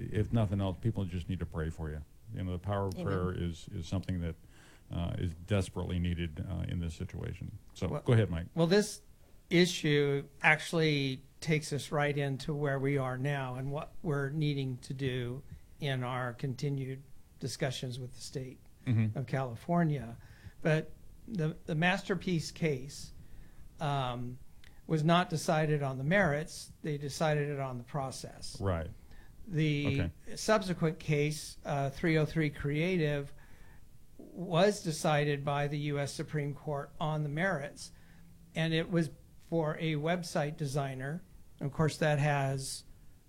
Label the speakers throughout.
Speaker 1: if nothing else, people just need to pray for you. You know, the power of
Speaker 2: Amen.
Speaker 1: prayer is something that is desperately needed in this situation. So
Speaker 3: Well,
Speaker 1: go ahead, Mike.
Speaker 3: Well, this issue actually takes us right into where we are now and what we're needing to do in our continued discussions with the state of California. But the Masterpiece case was not decided on the merits. They decided it on the process.
Speaker 1: Right.
Speaker 3: The subsequent case, 303 Creative, was decided by the U.S. Supreme Court on the merits, and it was for a website designer. Of course, that has,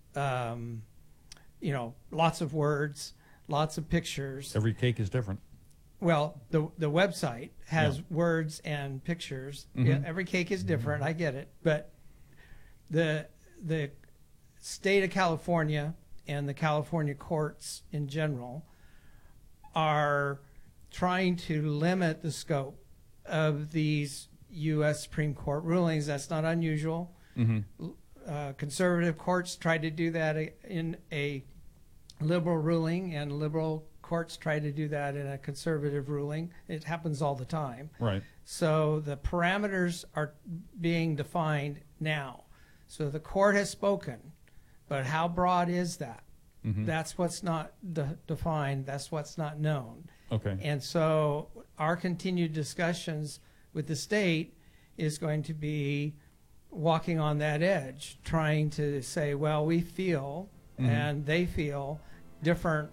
Speaker 3: lots of words, lots of pictures.
Speaker 1: Every cake is different.
Speaker 3: Well, the website has words and pictures. Yeah, every cake is different. I get it, but the state of California and the California courts in general are trying to limit the scope of these U.S. Supreme Court rulings. That's not unusual. Conservative courts tried to do that in a liberal ruling, and liberal courts try to do that in a conservative ruling. It happens all the time.
Speaker 1: Right.
Speaker 3: So the parameters are being defined now. So the court has spoken, but how broad is that? That's what's not defined. That's what's not known.
Speaker 1: Okay.
Speaker 3: And so our continued discussions with the state is going to be walking on that edge, trying to say, well, we feel and they feel different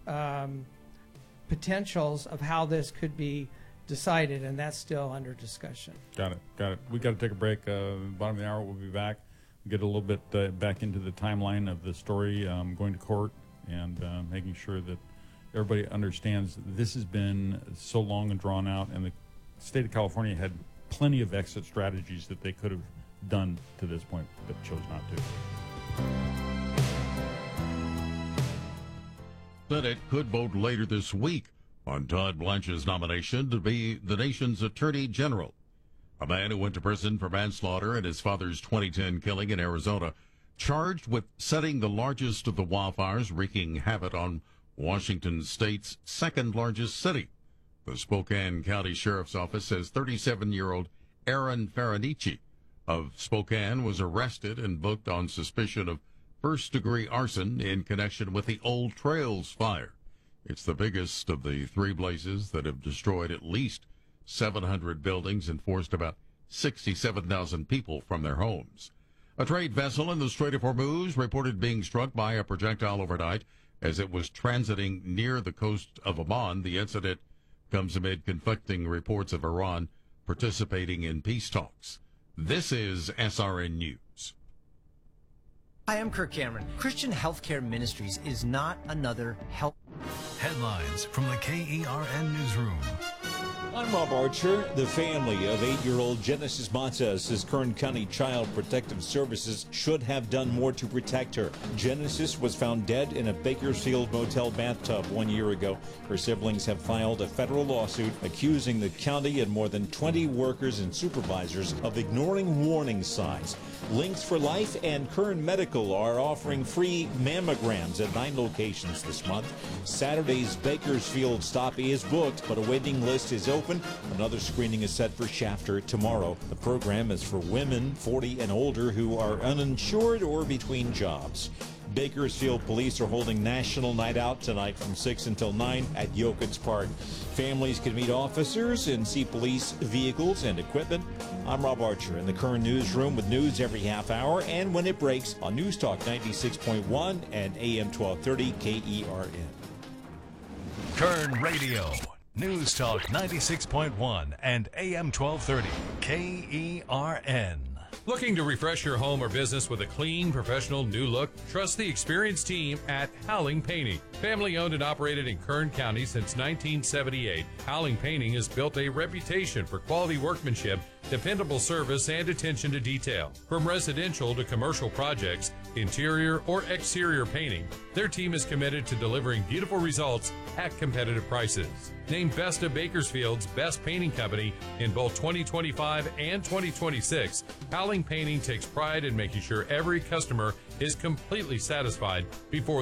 Speaker 3: potentials of how this could be decided, and that's still under discussion.
Speaker 1: Got it. We got to take a break. Bottom of the hour, we'll be back. Get a little bit back into the timeline of the story, going to court and making sure that everybody understands this has been so long and drawn out, and the state of California had plenty of exit strategies that they could have done to this point, but chose not to.
Speaker 4: Senate could vote later this week on Todd Blanche's nomination to be the nation's Attorney General. A man who went to prison for manslaughter in his father's 2010 killing in Arizona, charged with setting the largest of the wildfires wreaking havoc on Washington state's second largest city. The Spokane County Sheriff's Office says 37-year-old Aaron Faranici of Spokane was arrested and booked on suspicion of first-degree arson in connection with the Old Trails fire. It's the biggest of the three blazes that have destroyed at least 700 buildings and forced about 67,000 people from their homes. A trade vessel in the Strait of Hormuz reported being struck by a projectile overnight as it was transiting near the coast of Oman. The incident comes amid conflicting reports of Iran participating in peace talks. This is SRN News.
Speaker 5: Hi, I'm Kirk Cameron. Christian Healthcare Ministries is not another health.
Speaker 6: Headlines from the KERN Newsroom.
Speaker 7: I'm Rob Archer. The family of 8-year-old Genesis Mata says Kern County Child Protective Services should have done more to protect her. Genesis was found dead in a Bakersfield motel bathtub 1 year ago. Her siblings have filed a federal lawsuit accusing the county and more than 20 workers and supervisors of ignoring warning signs. Links for Life and Kern Medical are offering free mammograms at 9 locations this month. Saturday's Bakersfield stop is booked, but a waiting list is open. Another screening is set for Shafter tomorrow. The program is for women 40 and older who are uninsured or between jobs. Bakersfield police are holding National Night Out tonight from 6 until 9 at Yokens Park. Families can meet officers and see police vehicles and equipment. I'm Rob Archer in the Kern Newsroom with news every half hour and when it breaks on News Talk 96.1 and AM 1230 KERN.
Speaker 6: Kern Radio. News Talk 96.1 and AM 1230 KERN.
Speaker 8: Looking to refresh your home or business with a clean, professional, new look? Trust the experienced team at Howling Painting. Family owned and operated in Kern County since 1978, Howling Painting has built a reputation for quality workmanship, dependable service, and attention to detail. From residential to commercial projects, interior or exterior painting, their team is committed to delivering beautiful results at competitive prices. Named Best of Bakersfield's Best Painting Company in both 2025 and 2026, Howling Painting takes pride in making sure every customer is completely satisfied before